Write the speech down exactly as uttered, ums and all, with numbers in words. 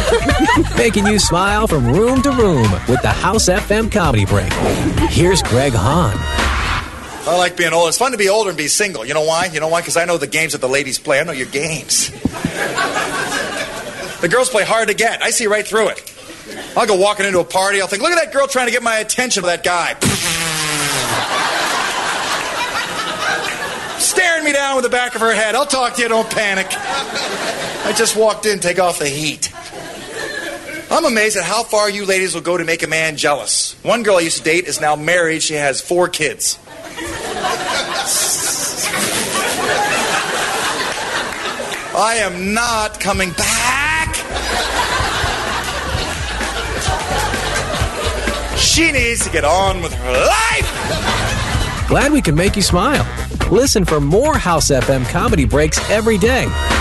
Making you smile from room to room with the House F M Comedy Break. Here's Greg Hahn. I like being old. It's fun to be older and be single. You know why? You know why? Because I know the games that the ladies play. I know your games. The girls play hard to get. I see right through it. I'll go walking into a party. I'll think, look at that girl trying to get my attention with that guy. Staring me down with the back of her head. I'll talk to you. Don't panic. I just walked in. Take off the heat. I'm amazed at how far you ladies will go to make a man jealous. One girl I used to date is now married. She has four kids. I am not coming back. She needs to get on with her life. Glad we can make you smile. Listen for more House F M Comedy Breaks every day